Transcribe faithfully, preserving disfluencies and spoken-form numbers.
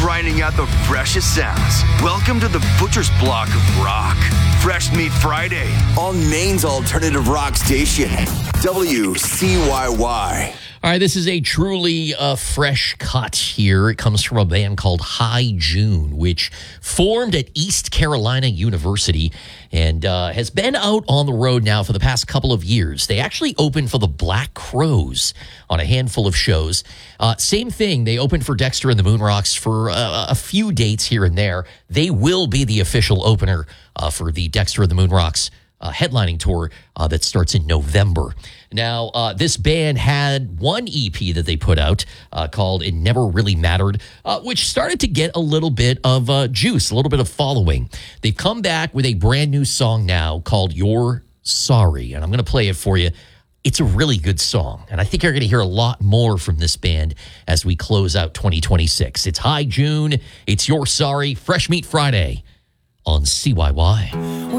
grinding out the freshest sounds. Welcome to the Butcher's Block of Rock. Fresh Meat Friday on Maine's alternative rock station, W C Y Y. All right, this is a truly uh, fresh cut here. It comes from a band called High June, which formed at East Carolina University and uh, has been out on the road now for the past couple of years. They actually opened for the Black Crowes on a handful of shows. Uh, same thing, they opened for Dexter and the Moonrocks for uh, a few dates here and there. They will be the official opener uh, for the Dexter and the Moonrocks Uh, headlining tour uh, that starts in November. Now, uh, this band had one E P that they put out uh, called It Never Really Mattered, uh, which started to get a little bit of uh, juice, a little bit of following. They've come back with a brand new song now called You're Sorry, and I'm going to play it for you. It's a really good song, and I think you're going to hear a lot more from this band as we close out twenty twenty-six. It's High June, it's You're Sorry, Fresh Meat Friday on C Y Y.